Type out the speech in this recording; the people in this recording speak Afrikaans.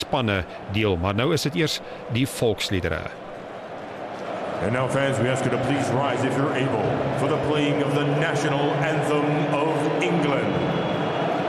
spanne deel, maar nou is dit eers die volksliedere. And now fans, we ask you to please rise if you're able for the playing of the national anthem.